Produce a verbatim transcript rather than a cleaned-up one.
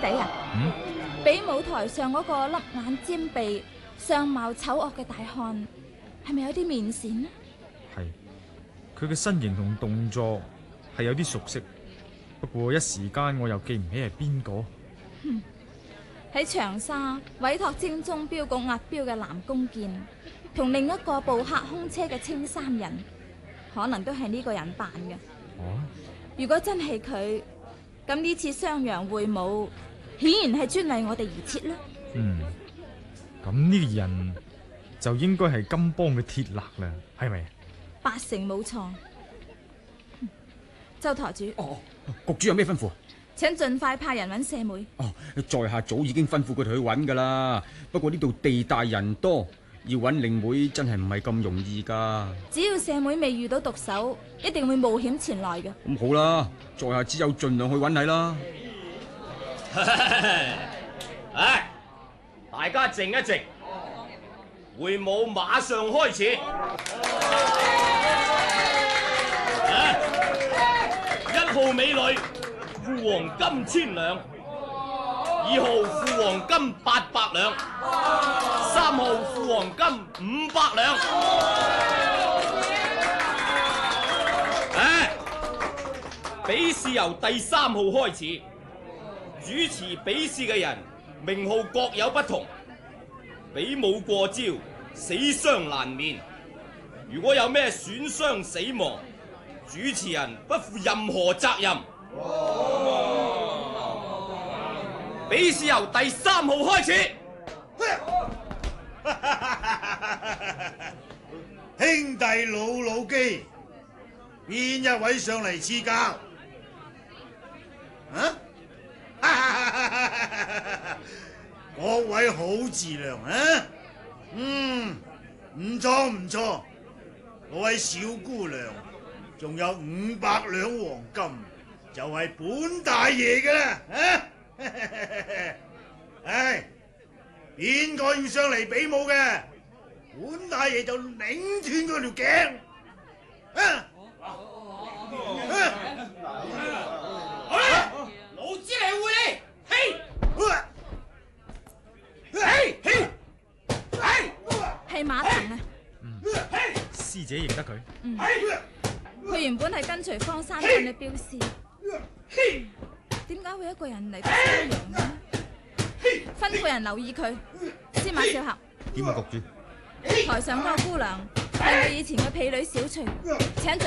弟啊， 嗯， 比舞台上嗰個粒眼尖鼻、相貌醜惡嘅大漢，係咪有啲面善呢？ 係，佢嘅身形同動作係有啲熟悉，不過一時間我又記唔起係邊個。 哼，喺長沙委託精忠鏢局押鏢嘅南宮健，同另一個捕客空車嘅青衫人，可能都係呢個人扮嘅。 哦， 如果真係佢，咁呢次襄陽會舞，顯然係專為我哋而設啦。 嗯，咁呢個人就應該係金邦嘅鐵勒啦，係咪？ 八成冇錯。周台主， 哦，局主有咩吩咐？ 請盡快派人揾社妹。 哦，在下早已經吩咐佢哋去揾噶啦。不過呢度地大人多，要揾令妹真係唔係咁容易噶。 只要社妹未遇到毒手，一定會冒險前來嘅。 咁好啦，在下只有盡量去揾你啦。 唉，大家靜一靜，會舞馬上開始。一號美女付黃金千兩，二號付黃金八百兩，三號付黃金五百兩。唉，比試由第三號開始，主持比試嘅人名號各有不同，比武過招，死傷難免。如果有咩損傷死亡，主持人不負任何責任。比試由第三號開始。 兄弟老老基，邊一位上嚟賜教？啊？各位好自量啊！嗯，唔錯唔錯，嗰位小姑娘仲有五百兩黃金，就係本大爺嘅啦！啊！唉，邊個要上嚟比武嘅？本大爺就擰斷佢條頸！啊！ 好啦，老子嚟會你，嘿！嘿！嘿！嘿！ 係馬騰啊！ 師姐認得佢。 嗯，佢原本係跟隨方山鎮嘅鏢師，點解會一個人嚟到襄陽嘅呢？吩咐人留意佢。司馬少俠， 點啊，局主？ 台上嗰個姑娘係我以前嘅婢女小翠，請